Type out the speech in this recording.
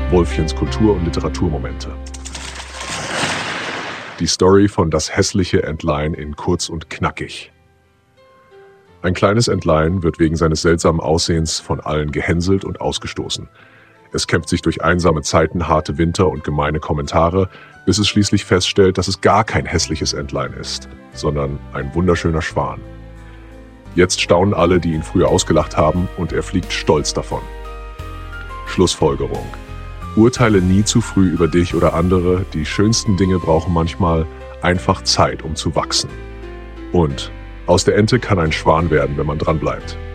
Wolfchens Kultur- und Literaturmomente. Die Story von Das hässliche Entlein in kurz und knackig. Ein kleines Entlein wird wegen seines seltsamen Aussehens von allen gehänselt und ausgestoßen. Es kämpft sich durch einsame Zeiten, harte Winter und gemeine Kommentare, bis es schließlich feststellt, dass es gar kein hässliches Entlein ist, sondern ein wunderschöner Schwan. Jetzt staunen alle, die ihn früher ausgelacht haben, und er fliegt stolz davon. Schlussfolgerung: Urteile nie zu früh über dich oder andere. Die schönsten Dinge brauchen manchmal einfach Zeit, um zu wachsen. Und aus der Ente kann ein Schwan werden, wenn man dran bleibt.